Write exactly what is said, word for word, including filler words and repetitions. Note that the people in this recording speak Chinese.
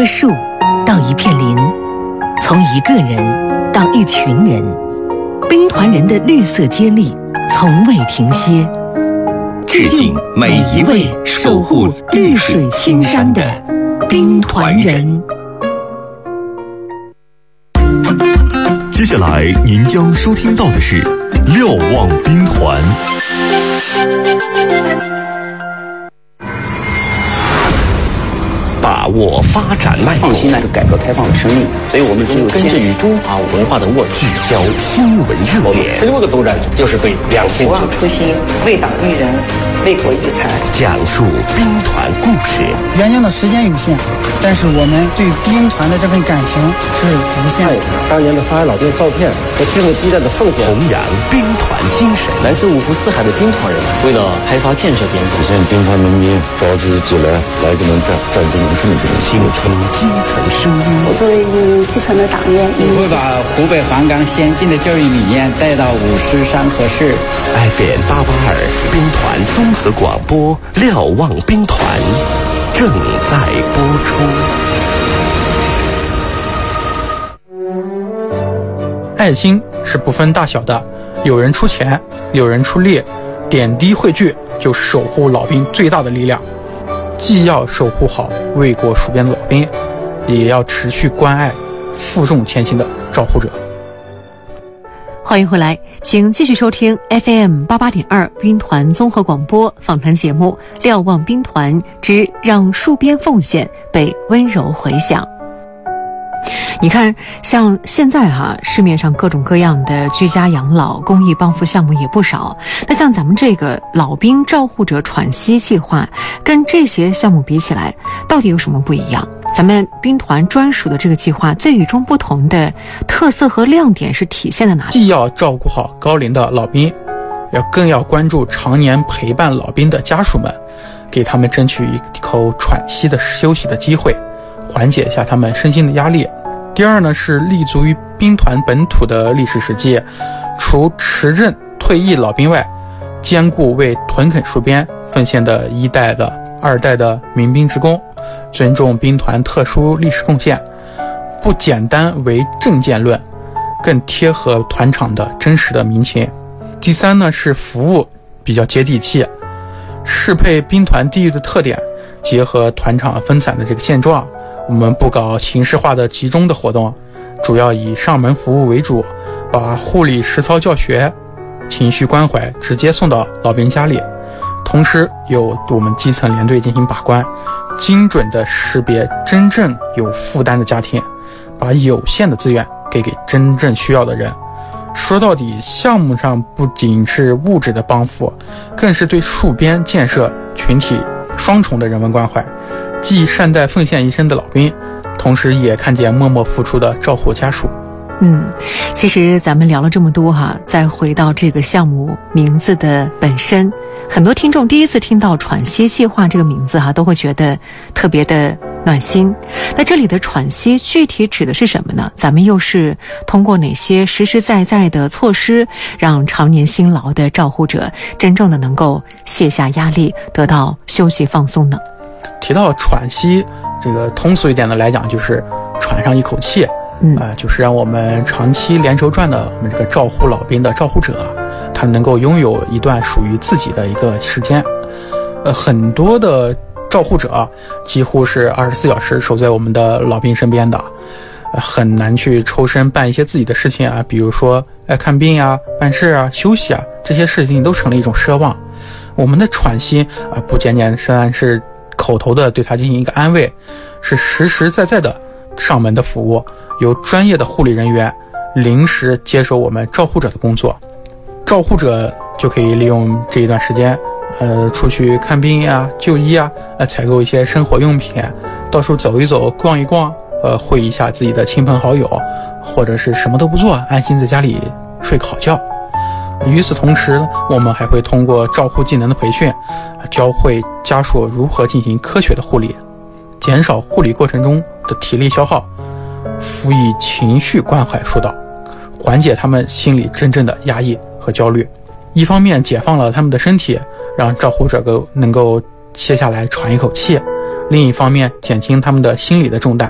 棵树到一片林，从一个人到一群人，兵团人的绿色接力从未停歇。致敬每一位守护绿水青山的兵团人。 接下来您将收听到的是瞭望兵团。把握发展脉动， 创新是改革开放的生命，所以我们只有根植于中华文化的沃土， 聚焦新闻热点。 十六个督战就是对两千不忘初心，为党育人，为国育才， 讲述兵团故事。 原定的时间有限，但是我们对兵团的这份感情是无限的。 当年的发海老店照片和军人激战的奉献， 弘扬兵团精神。 来自五湖四海的兵团人，为了开发建设边疆， 实现兵团农民召集起来来个能战战争能胜的这种倾听基层声音。 我作为一名基层的党员， 我会把湖北黄冈先进的教育理念带到五狮山河市。 F M 八八二兵团综合广播，瞭望兵团正在播出。爱心是不分大小的，有人出钱，有人出力，点滴汇聚，就是守护老兵最大的力量。既要守护好为国戍边的老兵，也要持续关爱负重前行的照护者。 欢迎回来，请继续收听 F M 八八点二兵团综合广播访谈节目《瞭望兵团之让戍边奉献被温柔回响》。你看，像现在哈、啊，市面上各种各样的居家养老、公益帮扶项目也不少。那像咱们这个老兵照护者喘息计划，跟这些项目比起来，到底有什么不一样？咱们兵团专属的这个计划最与众不同的特色和亮点是体现在哪里？ 既要照顾好高龄的老兵，要更要关注常年陪伴老兵的家属们，给他们争取一口喘息的休息的机会，缓解一下他们身心的压力。第二呢，是立足于兵团本土的历史实际，除持任退役老兵外，兼顾为屯垦戍边奉献的一代的二代的民兵职工，尊重兵团特殊历史贡献，不简单为政见论，更贴合团场的真实的民情。第三呢，是服务比较接地气，适配兵团地域的特点，结合团场分散的这个现状，我们不搞形式化的集中的活动，主要以上门服务为主，把护理实操教学、情绪关怀直接送到老兵家里，同时由我们基层连队进行把关，精准的识别真正有负担的家庭，把有限的资源给给真正需要的人。说到底，项目上不仅是物质的帮扶，更是对戍边建设群体双重的人文关怀，既善待奉献一生的老兵，同时也看见默默付出的照护家属。 嗯，其实咱们聊了这么多哈，再回到这个项目名字的本身，很多听众第一次听到喘息计划这个名字哈，都会觉得特别的暖心。那这里的喘息具体指的是什么呢？咱们又是通过哪些实实在在的措施，让常年辛劳的照护者真正的能够卸下压力，得到休息放松呢？ 提到喘息，这个通俗一点的来讲，就是喘上一口气。 嗯， 呃，就是让我们长期连轴转的我们这个照护老兵的照护者，他能够拥有一段属于自己的一个时间。呃，很多的照护者几乎是二十四小时守在我们的老兵身边的，呃，很难去抽身办一些自己的事情啊，比如说呃看病啊、办事啊、休息啊，这些事情都成了一种奢望。我们的喘息啊、呃，不简简单单是口头的对他进行一个安慰，是实实在在的上门的服务。由专业的护理人员临时接手我们照护者的工作，照护者就可以利用这一段时间，呃，出去看病呀、就医啊，呃，采购一些生活用品，到处走一走、逛一逛，呃，会一下自己的亲朋好友，或者是什么都不做，安心在家里睡个好觉。与此同时，我们还会通过照护技能的培训，教会家属如何进行科学的护理，减少护理过程中的体力消耗。辅以情绪关怀疏导，缓解他们心里真正的压抑和焦虑。一方面解放了他们的身体，让照护者能够歇下来喘一口气；另一方面减轻他们的心理的重担，